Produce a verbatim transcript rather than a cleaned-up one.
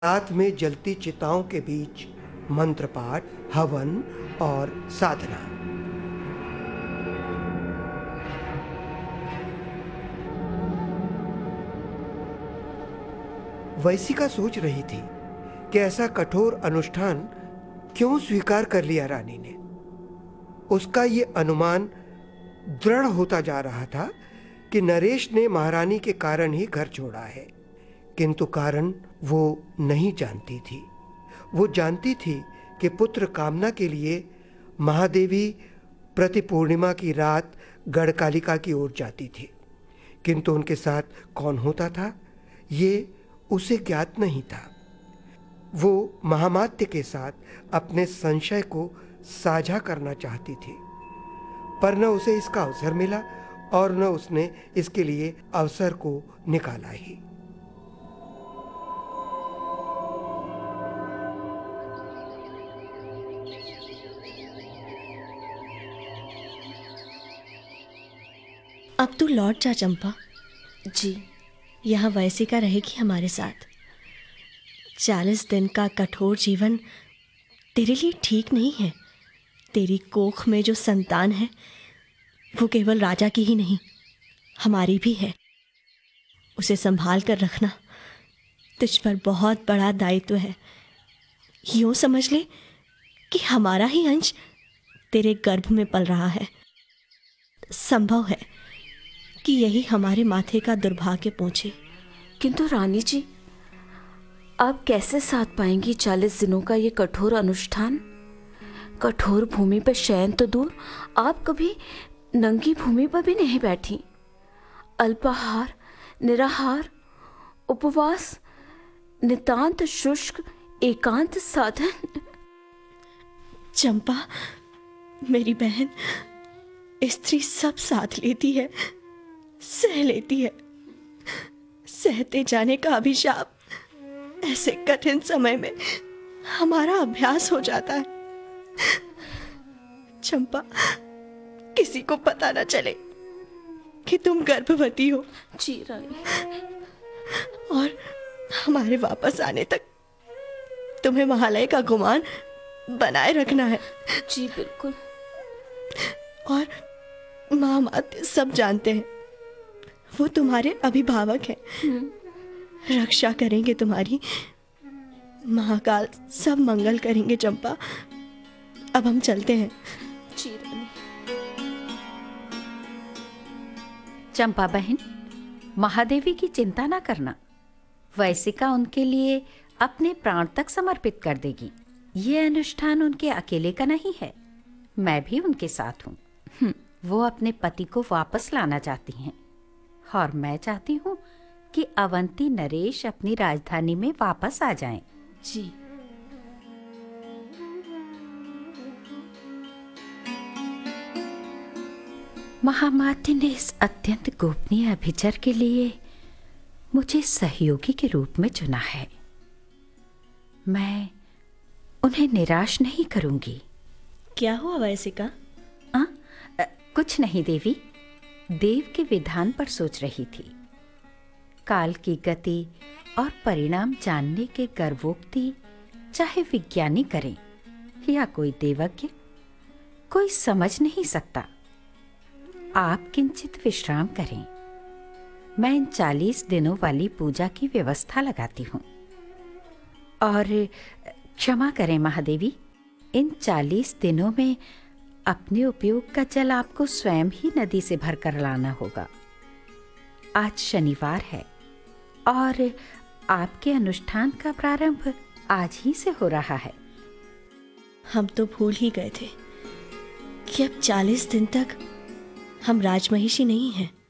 रात में जलती चिताओं के बीच मंत्र पाठ, हवन और साधना। वैसिका सोच रही थी कि ऐसा कठोर अनुष्ठान क्यों स्वीकार कर लिया रानी ने। उसका ये अनुमान दृढ़ होता जा रहा था कि नरेश ने महारानी के कारण ही घर छोड़ा है, किंतु कारण वो नहीं जानती थी। वो जानती थी कि पुत्र कामना के लिए महादेवी प्रति पूर्णिमा की रात गढ़कालिका की ओर जाती थी, किंतु उनके साथ कौन होता था ये उसे ज्ञात नहीं था। वो महामात्य के साथ अपने संशय को साझा करना चाहती थी, पर न उसे इसका अवसर मिला और न उसने इसके लिए अवसर को निकाला ही। अब तू लौट जा चंपा। जी। यहाँ वैसिका रहेगी हमारे साथ। चालीस दिन का कठोर जीवन तेरे लिए ठीक नहीं है। तेरी कोख में जो संतान है वो केवल राजा की ही नहीं, हमारी भी है। उसे संभाल कर रखना तुझ पर बहुत बड़ा दायित्व है। यूँ समझ ले कि हमारा ही अंश तेरे गर्भ में पल रहा है। संभव है कि यही हमारे माथे का दुर्भाग्य पहुँचे। किंतु रानी जी, आप कैसे साथ पाएंगी चालीस दिनों का ये कठोर अनुष्ठान? कठोर भूमि पर शयन तो दूर, आप कभी नंगी भूमि पर भी नहीं बैठी। अल्पाहार, निराहार, उपवास, नितांत शुष्क एकांत साधन। चंपा, मेरी बहन, स्त्री सब साथ लेती है, सह लेती है। सहते जाने का अभिशाप ऐसे कठिन समय में हमारा अभ्यास हो जाता है। चंपा, किसी को पता न चले कि तुम गर्भवती हो। जी रानी। और हमारे वापस आने तक तुम्हें महालय का गुमान बनाए रखना है। जी बिल्कुल। और महामात्य सब जानते हैं, वो तुम्हारे अभिभावक हैं, रक्षा करेंगे तुम्हारी। महाकाल सब मंगल करेंगे चंपा। अब हम चलते हैं। जी रानी। चंपा बहन, महादेवी की चिंता ना करना। वैसिका उनके लिए अपने प्राण तक समर्पित कर देगी। ये अनुष्ठान उनके अकेले का नहीं है, मैं भी उनके साथ हूँ। वो अपने पति को वापस लाना चाहती हैं और मैं चाहती हूँ कि अवंती नरेश अपनी राजधानी में वापस आ जाएं। जी। महामात्य ने इस अत्यंत गोपनीय अभिचर के लिए मुझे सहयोगी के रूप में चुना है। मैं उन्हें निराश नहीं करूंगी। क्या हुआ वैसिका? आ, कुछ नहीं देवी, देव के विधान पर सोच रही थी। काल की गति और परिणाम जानने के गर्वोक्ति चाहे विज्ञानी करें या कोई देवज्ञ, कोई समझ नहीं सकता। आप किंचित विश्राम करें। मैं इन चालीस दिनों वाली पूजा की व्यवस्था लगाती हूँ। और क्षमा करें महादेवी, इन चालीस दिनों में अपने उपयोग का जल आपको स्वयं ही नदी से भरकर लाना होगा। आज शनिवार है और आपके अनुष्ठान का प्रारंभ आज ही से हो रहा है। हम तो भूल ही गए थे कि अब चालीस दिन तक हम राजमहिषी नहीं हैं।